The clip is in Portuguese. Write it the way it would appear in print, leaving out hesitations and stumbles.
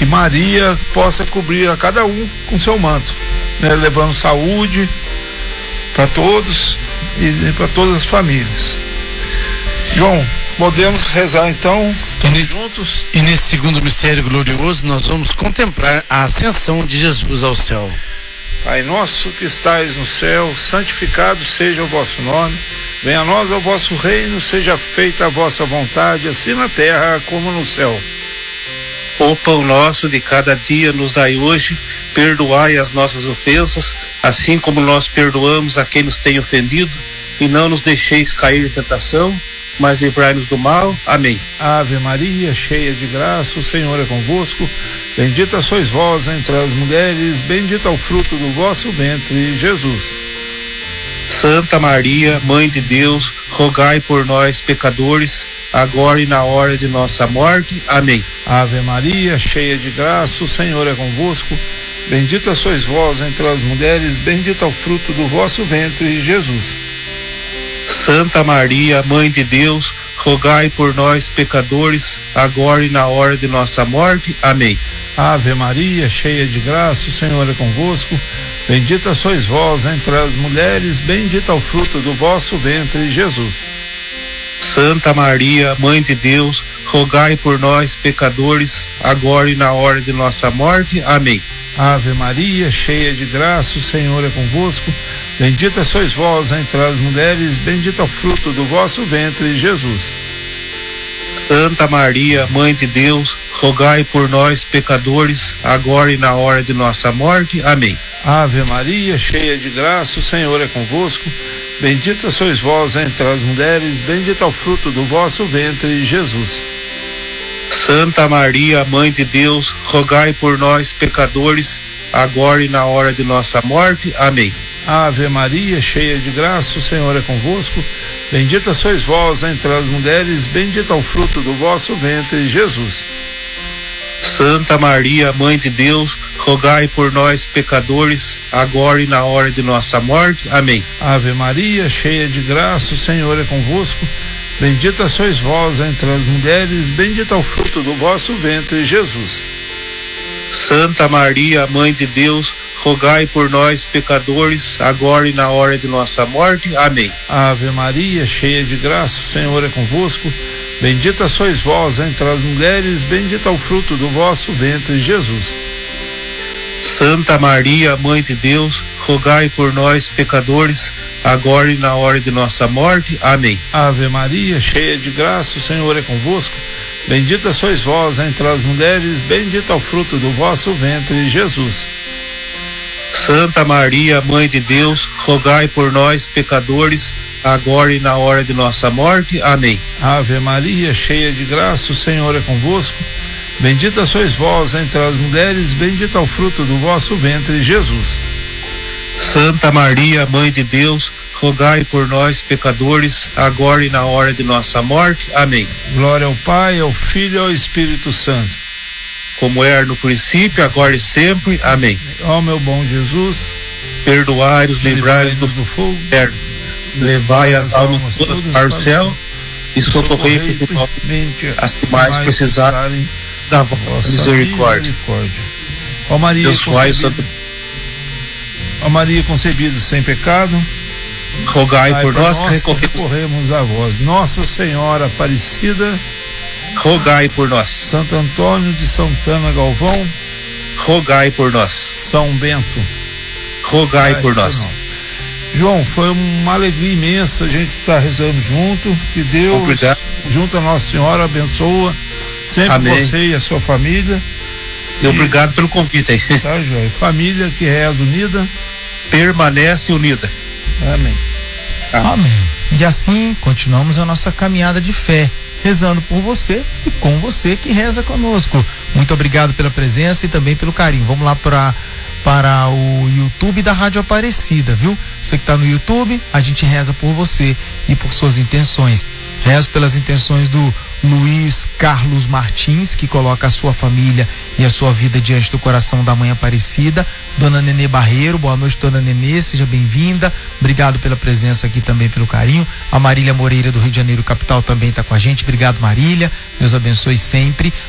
que Maria possa cobrir a cada um com seu manto, né? Levando saúde para todos e para todas as famílias. João, podemos rezar então todos juntos? E nesse segundo mistério glorioso nós vamos contemplar a ascensão de Jesus ao céu. Pai nosso que estais no céu, santificado seja o vosso nome. Venha a nós o vosso reino, seja feita a vossa vontade, assim na terra como no céu. O pão nosso de cada dia nos dai hoje, perdoai as nossas ofensas, assim como nós perdoamos a quem nos tem ofendido, e não nos deixeis cair em tentação, mas livrai-nos do mal. Amém. Ave Maria, cheia de graça, o Senhor é convosco. Bendita sois vós entre as mulheres, bendito é o fruto do vosso ventre, Jesus. Santa Maria, Mãe de Deus, rogai por nós, pecadores, agora e na hora de nossa morte. Amém. Ave Maria, cheia de graça, o Senhor é convosco. Bendita sois vós entre as mulheres, bendito é o fruto do vosso ventre, Jesus. Santa Maria, Mãe de Deus, rogai por nós, pecadores, agora e na hora de nossa morte. Amém. Ave Maria, cheia de graça, o Senhor é convosco. Bendita sois vós entre as mulheres, bendito é o fruto do vosso ventre, Jesus. Santa Maria, Mãe de Deus, rogai por nós, pecadores, agora e na hora de nossa morte. Amém. Ave Maria, cheia de graça, o Senhor é convosco. Bendita sois vós entre as mulheres, bendito é o fruto do vosso ventre, Jesus. Santa Maria, Mãe de Deus, rogai por nós, pecadores, agora e na hora de nossa morte. Amém. Ave Maria, cheia de graça, o Senhor é convosco. Bendita sois vós entre as mulheres, bendito é o fruto do vosso ventre, Jesus. Santa Maria, Mãe de Deus, rogai por nós, pecadores, agora e na hora de nossa morte. Amém. Ave Maria, cheia de graça, o Senhor é convosco. Bendita sois vós entre as mulheres, bendito é o fruto do vosso ventre, Jesus. Santa Maria, Mãe de Deus, rogai por nós, pecadores, agora e na hora de nossa morte. Amém. Ave Maria, cheia de graça, o Senhor é convosco. Bendita sois vós entre as mulheres, bendito é o fruto do vosso ventre, Jesus. Santa Maria, Mãe de Deus, rogai por nós, pecadores, agora e na hora de nossa morte. Amém. Ave Maria, cheia de graça, o Senhor é convosco. Bendita sois vós entre as mulheres, bendito é o fruto do vosso ventre, Jesus. Santa Maria, Mãe de Deus, rogai por nós, pecadores, agora e na hora de nossa morte. Amém. Ave Maria, cheia de graça, o Senhor é convosco. Bendita sois vós entre as mulheres, bendito é o fruto do vosso ventre, Jesus. Santa Maria, Mãe de Deus, rogai por nós, pecadores, agora e na hora de nossa morte. Amém. Ave Maria, cheia de graça, o Senhor é convosco. Bendita sois vós entre as mulheres, bendito é o fruto do vosso ventre, Jesus. Santa Maria, Mãe de Deus, rogai por nós, pecadores, agora e na hora de nossa morte. Amém. Glória ao Pai, ao Filho e ao Espírito Santo. Como era no princípio, agora e sempre. Amém. Ó meu bom Jesus, perdoai-nos, livrai-nos do fogo eterno, levai as almas todas para o céu e socorrei principalmente as que mais precisarem da vossa misericórdia. Ó Maria concebida, ó Maria concebida sem pecado, rogai por nós que recorremos a vós. Nossa Senhora Aparecida, rogai por nós. Santo Antônio de Santana Galvão, rogai por nós. São Bento, rogai por nós. João, foi uma alegria imensa a gente estar rezando junto. Que Deus, junto a Nossa Senhora, abençoa sempre Amém. Você e a sua família. E obrigado pelo convite aí. Tá, joia. Família que reza unida, permanece unida. Amém. Amém. E assim continuamos a nossa caminhada de fé, rezando por você e com você que reza conosco. Muito obrigado pela presença e também pelo carinho. Vamos lá para o YouTube da Rádio Aparecida, viu? Você que está no YouTube, a gente reza por você e por suas intenções. Rezo pelas intenções do Luiz Carlos Martins, que coloca a sua família e a sua vida diante do coração da Mãe Aparecida. Dona Nenê Barreiro, boa noite, Dona Nenê, seja bem-vinda. Obrigado pela presença aqui, também pelo carinho. A Marília Moreira do Rio de Janeiro capital também está com a gente. Obrigado, Marília. Deus abençoe sempre.